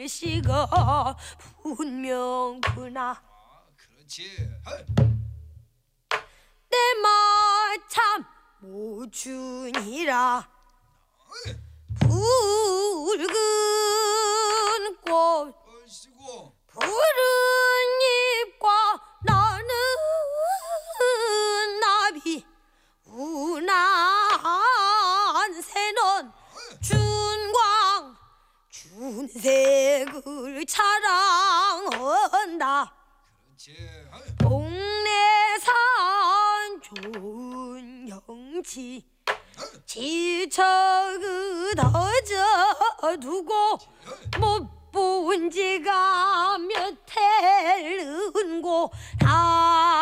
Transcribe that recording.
글씨가 분명구나. 그렇지. 때마참 모준이라 붉은 꽃 푸른 잎과 나는 나비 운한 새는 준광 준색을 자랑한다. 동네산 좋은 영치 지쳐 그더져 두고 못 본 지가 몇 해는고 다